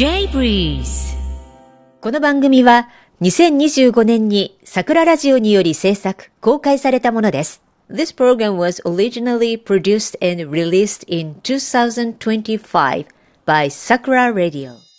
J-Breeze この番組は2025年に桜ラジオにより制作、公開されたものです。This program was originally produced and released in 2025 by Sakura Radio.